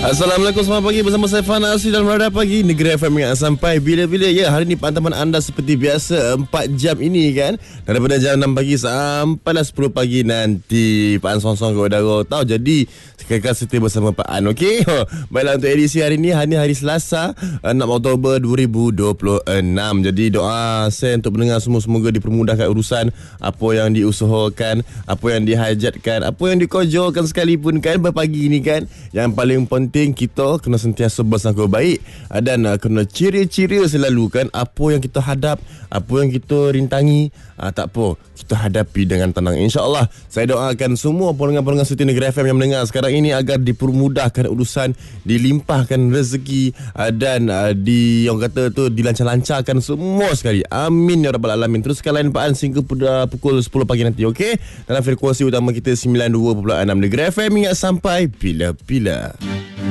Assalamualaikum, selamat pagi bersama saya Fana Asri dalam Radar Pagi Negeri FM yang sampai bila-bila. Ya, hari ni pantauan anda seperti biasa 4 jam ini kan, daripada jam 6 pagi sampailah 10 pagi nanti. Pak An song-song ke udara tahu, jadi kekal setia bersama Pak An. Okey. Baiklah, untuk edisi hari ni, hari Selasa 6 Oktober 2026. Jadi doa saya untuk pendengar semua, semoga dipermudahkan urusan apa yang diusahakan, apa yang dihajatkan, apa yang dikojolkan sekalipun kan pagi ni kan. Yang paling penting kita kena sentiasa bersangka baik dan kena ceria-ceria selalu kan. Apa yang kita hadap, apa yang kita rintangi, tak apa, kita hadapi dengan tenang, insya-Allah. Saya doakan semua pendengar-pendengar setia Negeri FM yang mendengar sekarang ini agar dipermudahkan urusan, dilimpahkan rezeki dan orang kata tu dilancar-lancarkan semua sekali. Amin ya rabbal alamin. Teruskan lain Pak An sehingga pukul 10 pagi nanti, okey? Dalam frekuensi utama kita 92.6 Negeri FM, ingat sampai bila-bila.